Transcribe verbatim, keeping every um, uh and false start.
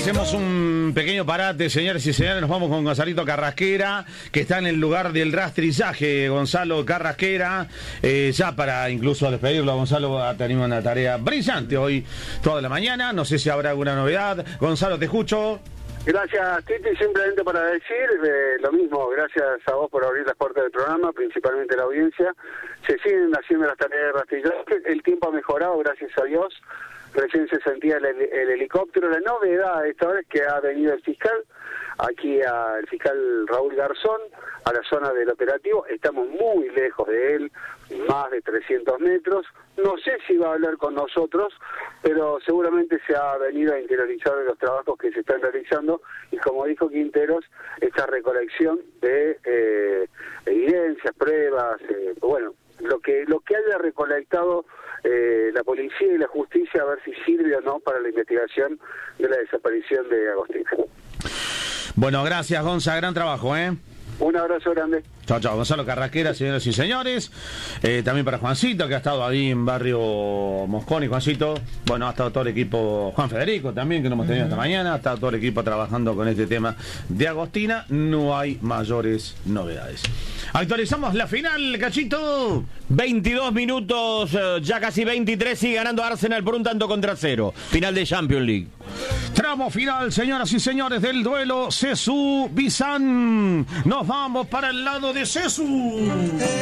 Hacemos un pequeño parate, señores y señores. Nos vamos con Gonzalito Carrasquera, que está en el lugar del rastrillaje. Gonzalo Carrasquera, eh, ya para incluso despedirlo, Gonzalo ha tenido una tarea brillante hoy, toda la mañana. No sé si habrá alguna novedad. Gonzalo, te escucho. Gracias, Titi. Simplemente para decir eh, lo mismo, gracias a vos por abrir las puertas del programa, principalmente la audiencia. Se siguen haciendo las tareas de rastrillaje, el tiempo ha mejorado, gracias a Dios. Recién se sentía el, el helicóptero. La novedad esta vez es que ha venido el fiscal, aquí a, el fiscal Raúl Garzón, a la zona del operativo. Estamos muy lejos de él, más de trescientos metros. No sé si va a hablar con nosotros, pero seguramente se ha venido a interiorizar de los trabajos que se están realizando y, como dijo Quinteros, esta recolección de eh, evidencias, pruebas, eh, bueno, lo que lo que haya recolectado eh, la policía y la justicia, a ver si sirve o no para la investigación de la desaparición de Agostina. Bueno, gracias, Gonza, gran trabajo, ¿eh? Un abrazo grande. Chao, chao. Gonzalo Carrasquera, señoras y señores. Eh, también para Juancito, que ha estado ahí en barrio Mosconi. Juancito, bueno, ha estado todo el equipo. Juan Federico también, que lo hemos tenido esta mañana. Ha estado todo el equipo trabajando con este tema de Agostina. No hay mayores novedades. Actualizamos la final, Cachito. veintidós minutos, ya casi veintitrés, sigue ganando Arsenal por un tanto contra cero. Final de Champions League. Tramo final, señoras y señores, del duelo Sesu Bizán. Nos vamos para el lado de Sesu.